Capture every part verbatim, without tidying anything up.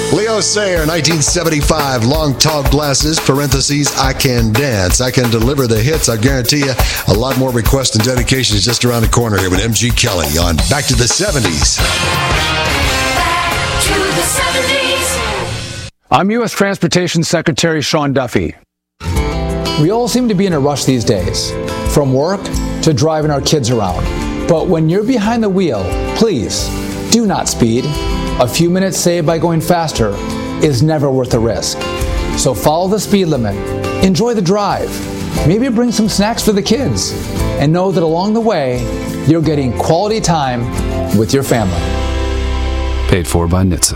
Leo Sayer, nineteen seventy-five, long tall glasses, parentheses, I can dance. I can deliver the hits, I guarantee you. A lot more requests and dedications just around the corner here with M G Kelly on Back to the seventies. Back to the seventies. I'm U S Transportation Secretary Sean Duffy. We all seem to be in a rush these days, from work to driving our kids around. But when you're behind the wheel, please do not speed. A few minutes saved by going faster is never worth the risk. So follow the speed limit, enjoy the drive, maybe bring some snacks for the kids, and know that along the way, you're getting quality time with your family. Paid for by N H T S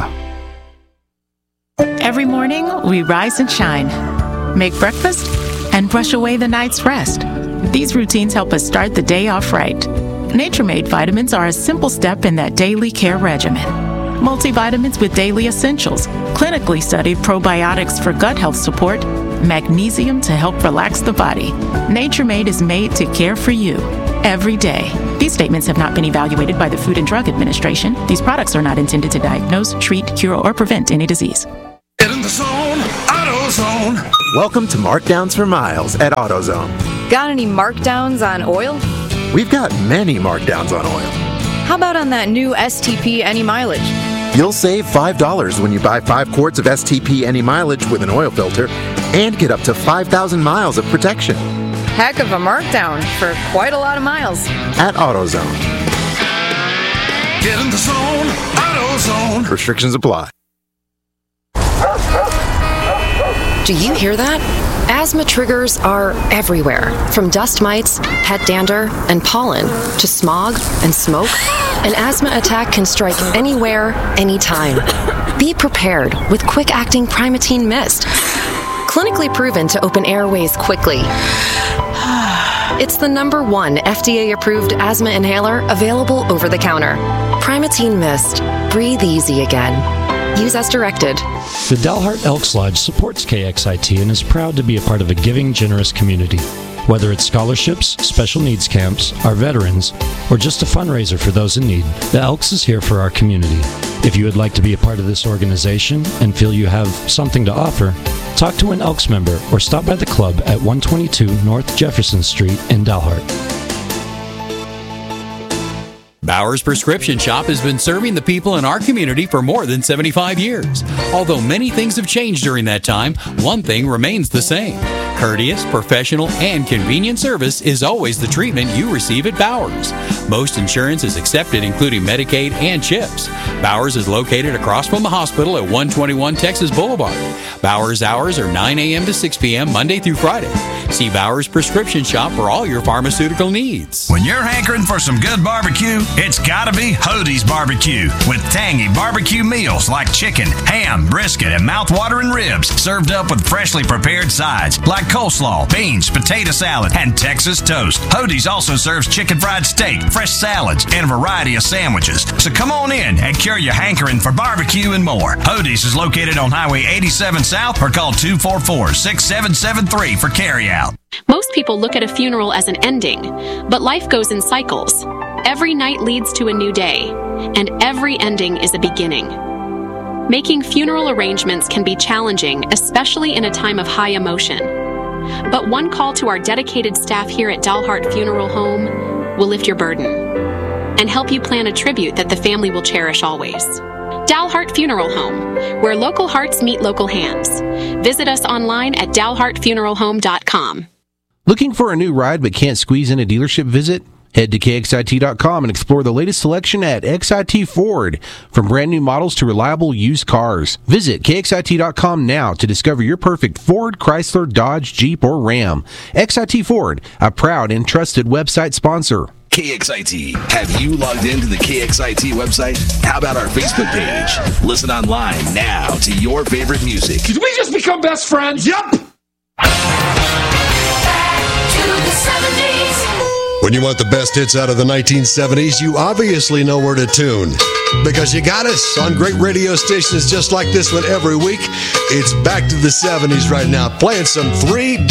A. Every morning, we rise and shine, make breakfast, and brush away the night's rest. These routines help us start the day off right. Nature-Made vitamins are a simple step in that daily care regimen. Multivitamins with daily essentials, clinically studied probiotics for gut health support, magnesium to help relax the body. Nature-Made is made to care for you every day. These statements have not been evaluated by the Food and Drug Administration. These products are not intended to diagnose, treat, cure, or prevent any disease. Get in the zone, AutoZone. Welcome to Markdowns for Miles at AutoZone. Got any markdowns on oil? We've got many markdowns on oil. How about on that new S T P Any Mileage? You'll save five dollars when you buy five quarts of S T P Any Mileage with an oil filter and get up to five thousand miles of protection. Heck of a markdown for quite a lot of miles. At AutoZone. Get in the zone, AutoZone. Restrictions apply. Do you hear that? Asthma triggers are everywhere, from dust mites, pet dander, and pollen, to smog and smoke. An asthma attack can strike anywhere, anytime. Be prepared with quick-acting Primatene Mist. Clinically proven to open airways quickly. It's the number one F D A-approved asthma inhaler available over the counter. Primatene Mist. Breathe easy again. Use as directed. The Dalhart Elks Lodge supports K X I T and is proud to be a part of a giving, generous community. Whether it's scholarships, special needs camps, our veterans, or just a fundraiser for those in need, the Elks is here for our community. If you would like to be a part of this organization and feel you have something to offer, talk to an Elks member or stop by the club at one twenty-two North Jefferson Street in Dalhart. Bowers Prescription Shop has been serving the people in our community for more than seventy-five years. Although many things have changed during that time, one thing remains the same. Courteous, professional, and convenient service is always the treatment you receive at Bowers. Most insurance is accepted, including Medicaid and CHIPS. Bowers is located across from the hospital at one twenty-one Texas Boulevard. Bowers hours are nine a.m. to six p.m. Monday through Friday. See Bowers Prescription Shop for all your pharmaceutical needs. When you're hankering for some good barbecue, it's gotta be Hodee's Barbecue, with tangy barbecue meals like chicken, ham, brisket, and mouth-watering ribs, served up with freshly prepared sides like coleslaw, beans, potato salad, and Texas toast. Hodee's also serves chicken fried steak, fresh salads, and a variety of sandwiches. So come on in and cure your hankering for barbecue and more. Hodee's is located on Highway eighty-seven South, or call two four four, six seven seven three for carryout. Most people look at a funeral as an ending, but life goes in cycles. Every night leads to a new day, and every ending is a beginning. Making funeral arrangements can be challenging, especially in a time of high emotion. But one call to our dedicated staff here at Dalhart Funeral Home will lift your burden and help you plan a tribute that the family will cherish always. Dalhart Funeral Home, where local hearts meet local hands. Visit us online at dalhart funeral home dot com. Looking for a new ride but can't squeeze in a dealership visit? Head to K X I T dot com and explore the latest selection at X I T Ford. From brand new models to reliable used cars. Visit K X I T dot com now to discover your perfect Ford, Chrysler, Dodge, Jeep, or Ram. X I T Ford, a proud and trusted website sponsor. K X I T. Have you logged into the K X I T website? How about our Facebook page? Listen online now to your favorite music. Did we just become best friends? Yup! Back to the seventies. When you want the best hits out of the nineteen seventies, you obviously know where to tune. Because you got us on great radio stations just like this one every week. It's Back to the seventies right now, playing some three